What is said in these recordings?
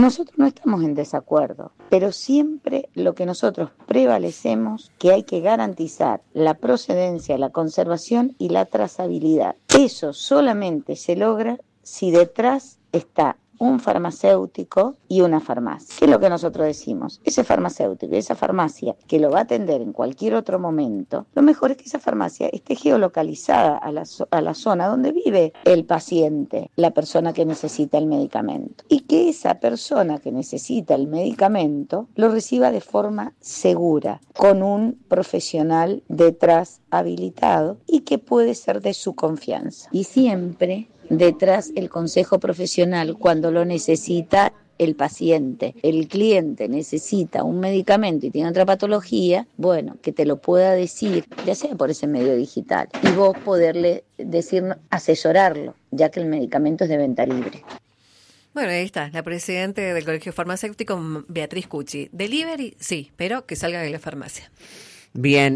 Nosotros no estamos en desacuerdo, pero siempre lo que nosotros prevalecemos, que hay que garantizar la procedencia, la conservación y la trazabilidad. Eso solamente se logra si detrás está un farmacéutico y una farmacia. ¿Qué es lo que nosotros decimos? Ese farmacéutico y esa farmacia que lo va a atender en cualquier otro momento, lo mejor es que esa farmacia esté geolocalizada a la zona donde vive el paciente, la persona que necesita el medicamento. Y que esa persona que necesita el medicamento lo reciba de forma segura, con un profesional detrás habilitado y que puede ser de su confianza. Y siempre detrás el consejo profesional cuando lo necesita el paciente. El cliente necesita un medicamento y tiene otra patología, bueno, que te lo pueda decir, ya sea por ese medio digital, y vos poderle decir, asesorarlo, ya que el medicamento es de venta libre. Bueno, ahí está, la presidenta del Colegio Farmacéutico, Beatriz Cucci. Delivery, sí, pero que salga de la farmacia. Bien,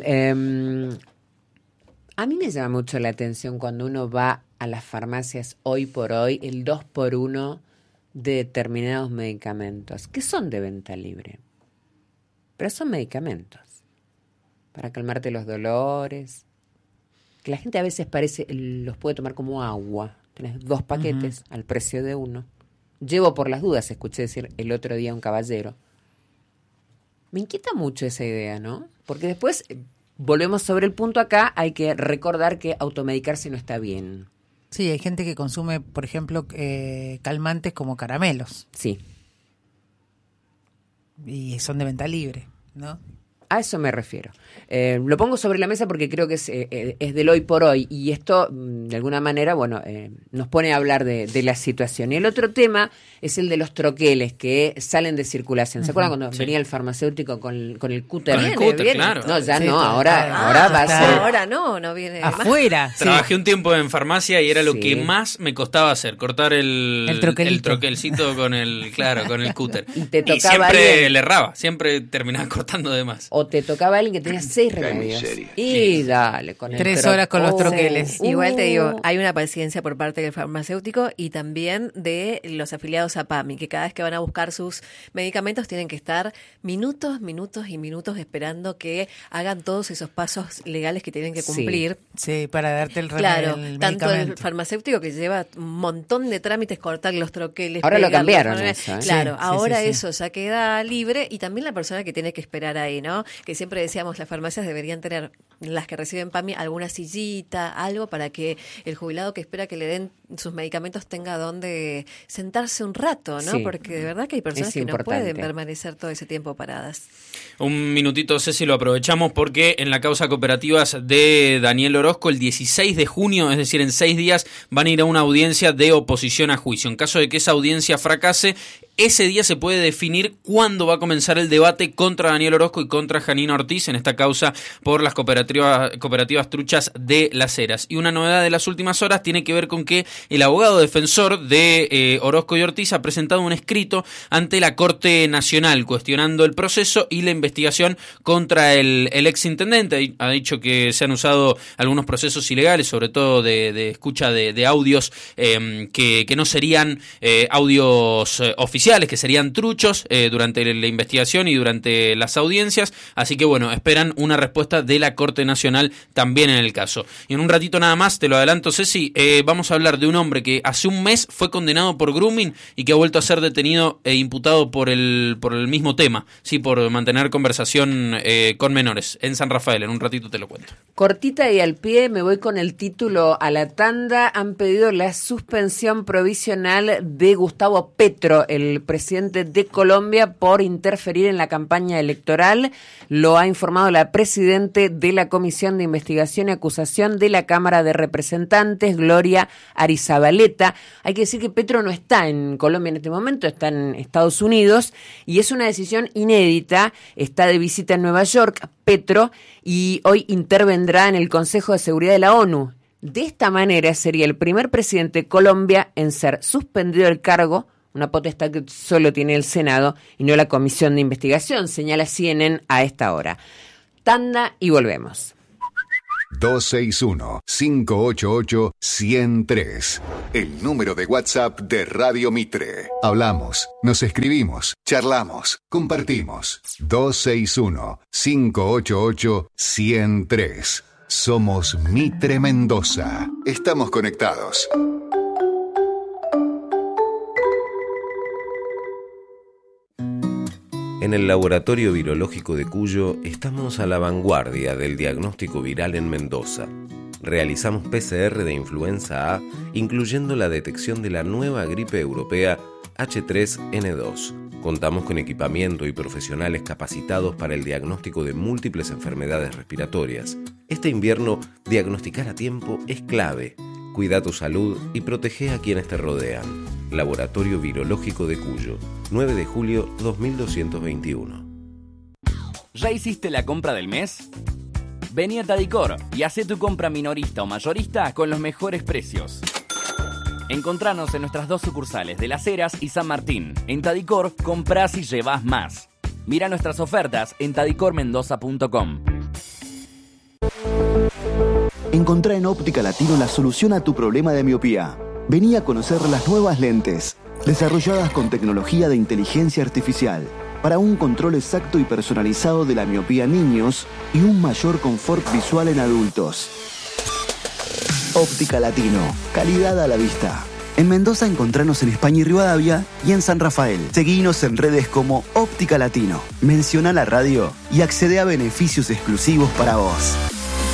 a mí me llama mucho la atención cuando uno va a las farmacias hoy por hoy, el 2x1 de determinados medicamentos, que son de venta libre, pero son medicamentos para calmarte los dolores, que la gente a veces los puede tomar como agua. Tenés 2 paquetes al precio de uno. Llevo por las dudas, escuché decir el otro día a un caballero. Me inquieta mucho esa idea, ¿no? Porque después, volvemos sobre el punto acá, hay que recordar que automedicarse no está bien. Sí, hay gente que consume, por ejemplo, calmantes como caramelos. Sí. Y son de venta libre, ¿no? A eso me refiero. Lo pongo sobre la mesa porque creo que es del hoy por hoy y esto, de alguna manera, bueno, nos pone a hablar de la situación. Y el otro tema es el de los troqueles que salen de circulación. ¿Se acuerdan cuando venía el farmacéutico con el cúter? Con el cúter, claro. No, ya Sí, no, claro. ahora va a ser... Ahora no viene afuera. más. Trabajé un tiempo en farmacia y era lo Sí. que más me costaba hacer, cortar el troquelcito con el cúter. Y te tocaba siempre alguien- le erraba, siempre terminaba cortando de más. O te tocaba alguien que tenía 6 remedios. Y dale, con el 3 horas con los troquel. troqueles. Igual te digo, hay una paciencia por parte del farmacéutico y también de los afiliados a PAMI, que cada vez que van a buscar sus medicamentos tienen que estar minutos esperando que hagan todos esos pasos legales que tienen que cumplir. Sí, para darte el Claro, el tanto el medicamento. farmacéutico que lleva un montón de trámites, cortar los troqueles. Ahora lo pegarlos, cambiaron ¿no? eso, ¿eh? Claro, Sí, ahora sí. eso ya queda libre y también la persona que tiene que esperar ahí, ¿no? Que siempre decíamos, las farmacias deberían tener, las que reciben PAMI, alguna sillita, algo para que el jubilado que espera que le den sus medicamentos tenga donde sentarse un rato, ¿no? Sí. Porque de verdad que hay personas Es que no importante. pueden permanecer todo ese tiempo paradas. Un minutito, Ceci, lo aprovechamos porque en la causa cooperativas de Daniel Orozco, el 16 de junio, es decir, en 6 días, van a ir a una audiencia de oposición a juicio. En caso de que esa audiencia fracase, ese día se puede definir cuándo va a comenzar el debate contra Daniel Orozco y contra Janina Ortiz en esta causa por las cooperativas truchas de Las Heras. Y una novedad de las últimas horas tiene que ver con que el abogado defensor de Orozco y Ortiz ha presentado un escrito ante la Corte Nacional cuestionando el proceso y la investigación contra el exintendente. Ha dicho que se han usado algunos procesos ilegales, sobre todo de escucha de audios que no serían audios oficiales, que serían truchos durante la investigación y durante las audiencias, así que bueno, esperan una respuesta de la Corte Nacional también en el caso. Y en un ratito nada más, te lo adelanto, Ceci, vamos a hablar de un hombre que hace un mes fue condenado por grooming y que ha vuelto a ser detenido e imputado por el mismo tema, sí, por mantener conversación con menores en San Rafael. En un ratito te lo cuento. Cortita y al pie, me voy con el título a la tanda. Han pedido la suspensión provisional de Gustavo Petro, el presidente de Colombia, por interferir en la campaña electoral. Lo ha informado la presidente de la Comisión de Investigación y Acusación de la Cámara de Representantes, Gloria Arizabaleta. Hay que decir que Petro no está en Colombia en este momento, está en Estados Unidos y es una decisión inédita. Está de visita en Nueva York, Petro, y hoy intervendrá en el Consejo de Seguridad de la ONU. De esta manera sería el primer presidente de Colombia en ser suspendido del cargo, una potestad que solo tiene el Senado y no la Comisión de Investigación, señala CNN a esta hora. Tanda y volvemos. 261-588-103. El número de WhatsApp de Radio Mitre. Hablamos, nos escribimos, charlamos, compartimos. 261-588-103. Somos Mitre Mendoza. Estamos conectados. En el Laboratorio Virológico de Cuyo estamos a la vanguardia del diagnóstico viral en Mendoza. Realizamos PCR de influenza A, incluyendo la detección de la nueva gripe europea H3N2. Contamos con equipamiento y profesionales capacitados para el diagnóstico de múltiples enfermedades respiratorias. Este invierno, diagnosticar a tiempo es clave. Cuida tu salud y protege a quienes te rodean. Laboratorio Virológico de Cuyo, 9 de julio 2221. ¿Ya hiciste la compra del mes? Vení a Tadicor y hacé tu compra minorista o mayorista con los mejores precios. Encontranos en nuestras 2 sucursales de Las Heras y San Martín. En Tadicor, comprás y llevás más. Mira nuestras ofertas en tadicormendoza.com. Encontrá en Óptica Latino la solución a tu problema de miopía. Vení a conocer las nuevas lentes, desarrolladas con tecnología de inteligencia artificial, para un control exacto y personalizado de la miopía en niños y un mayor confort visual en adultos. Óptica Latino, calidad a la vista. En Mendoza encontranos en España y Rivadavia y en San Rafael. Seguinos en redes como Óptica Latino. Menciona la radio y accede a beneficios exclusivos para vos.